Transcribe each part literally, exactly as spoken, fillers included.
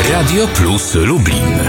Radio Plus Lublin.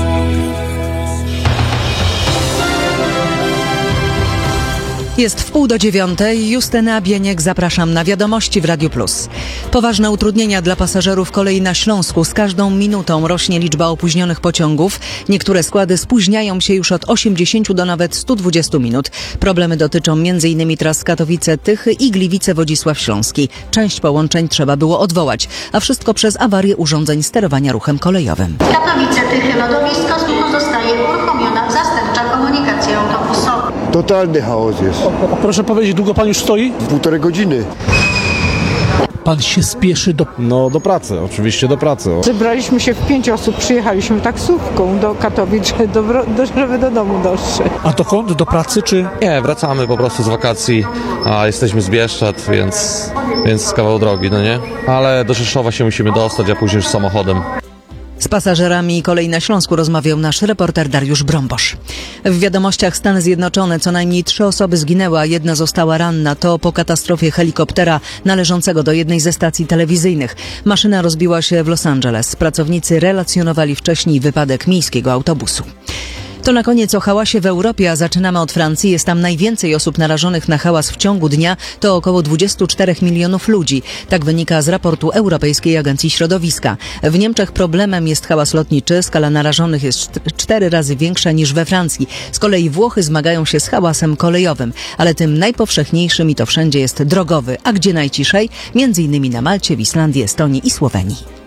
Jest w pół do dziewiątej. Justyna Bieniek, zapraszam na wiadomości w Radiu Plus. Poważne utrudnienia dla pasażerów kolei na Śląsku. Z każdą minutą rośnie liczba opóźnionych pociągów. Niektóre składy spóźniają się już od osiemdziesięciu do nawet stu dwudziestu minut. Problemy dotyczą m.in. tras Katowice-Tychy i Gliwice-Wodzisław Śląski. Część połączeń trzeba było odwołać, a wszystko przez awarię urządzeń sterowania ruchem kolejowym. Katowice-Tychy lodowisko, znów zostaje uruchomiona zastępcza komunikacja autobusowa. Totalny chaos jest. Proszę powiedzieć, długo pan już stoi? Półtorej godziny. Pan się spieszy do... No do pracy, oczywiście do pracy. Zebraliśmy się w pięć osób, przyjechaliśmy taksówką do Katowic, do, do, żeby do domu dotrzeć. A dokąd? Do pracy czy? Nie, wracamy po prostu z wakacji, a jesteśmy z Bieszczad, więc, więc kawał drogi, no nie? Ale do Rzeszowa się musimy dostać, a później już samochodem. Z pasażerami kolei na Śląsku rozmawiał nasz reporter Dariusz Brąbosz. W wiadomościach Stany Zjednoczone co najmniej trzy osoby zginęły, a jedna została ranna. To po katastrofie helikoptera należącego do jednej ze stacji telewizyjnych. Maszyna rozbiła się w Los Angeles. Pracownicy relacjonowali wcześniej wypadek miejskiego autobusu. To na koniec o hałasie w Europie, a zaczynamy od Francji. Jest tam najwięcej osób narażonych na hałas w ciągu dnia. To około dwadzieścia cztery milionów ludzi. Tak wynika z raportu Europejskiej Agencji Środowiska. W Niemczech problemem jest hałas lotniczy. Skala narażonych jest cztery razy większa niż we Francji. Z kolei Włochy zmagają się z hałasem kolejowym. Ale tym najpowszechniejszym i to wszędzie jest drogowy. A gdzie najciszej? Między innymi na Malcie, w Islandii, Estonii i Słowenii.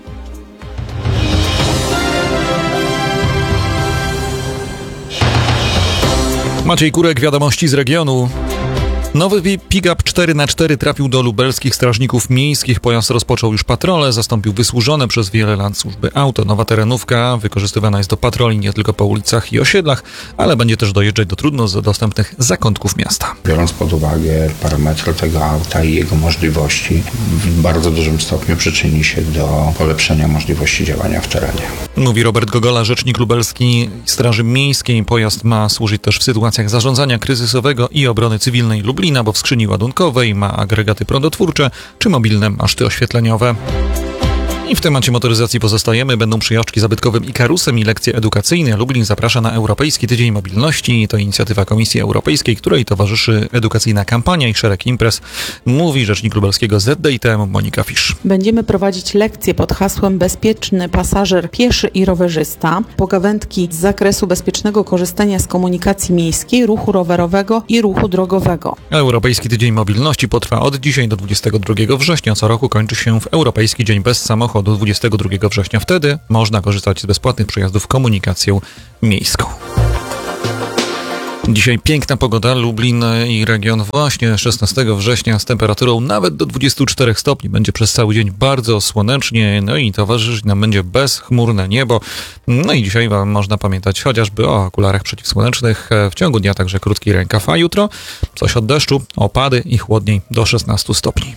Maciej Kurek, wiadomości z regionu. Nowy pick-up cztery na cztery trafił do lubelskich strażników miejskich. Pojazd rozpoczął już patrole, zastąpił wysłużone przez wiele lat służby auto. Nowa terenówka wykorzystywana jest do patroli nie tylko po ulicach i osiedlach, ale będzie też dojeżdżać do trudno dostępnych zakątków miasta. Biorąc pod uwagę parametry tego auta i jego możliwości, w bardzo dużym stopniu przyczyni się do polepszenia możliwości działania w terenie. Mówi Robert Gogola, rzecznik lubelskiej Straży Miejskiej. Pojazd ma służyć też w sytuacjach zarządzania kryzysowego i obrony cywilnej Lublina, bo w skrzyni ładunkowej ma agregaty prądotwórcze czy mobilne maszty oświetleniowe. I w temacie motoryzacji pozostajemy. Będą przyjażdżki zabytkowym Ikarusem i lekcje edukacyjne. Lublin zaprasza na Europejski Tydzień Mobilności. To inicjatywa Komisji Europejskiej, której towarzyszy edukacyjna kampania i szereg imprez. Mówi rzecznik lubelskiego Z D I T Monika Fisz. Będziemy prowadzić lekcje pod hasłem Bezpieczny pasażer, pieszy i rowerzysta. Pogawędki z zakresu bezpiecznego korzystania z komunikacji miejskiej, ruchu rowerowego i ruchu drogowego. Europejski Tydzień Mobilności potrwa od dzisiaj do dwudziestego drugiego września. Co roku kończy się w Europejski Dzień Bez Samochodu. Do dwudziestego drugiego września. Wtedy można korzystać z bezpłatnych przejazdów komunikacją miejską. Dzisiaj piękna pogoda, Lublin i region właśnie szesnastego września z temperaturą nawet do dwudziestu czterech stopni. Będzie przez cały dzień bardzo słonecznie, no i towarzyszyć nam będzie bezchmurne niebo. No i dzisiaj można pamiętać chociażby o okularach przeciwsłonecznych. W ciągu dnia także krótki rękaw, a jutro coś od deszczu, opady i chłodniej do szesnastu stopni.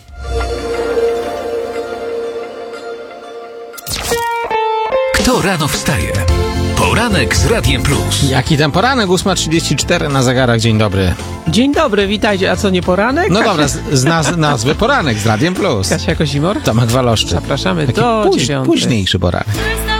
Kto rano wstaje? Poranek z Radiem Plus. Jaki tam poranek? ósma trzydzieści cztery na zegarach. Dzień dobry. Dzień dobry, witajcie. A co, nie poranek? No Kasia? dobra, z, z naz- nazwy poranek z Radiem Plus. Kasia Kozimor. Tomek Waloszczyk. Zapraszamy Taki do póź- dziewiątej. Późniejszy poranek.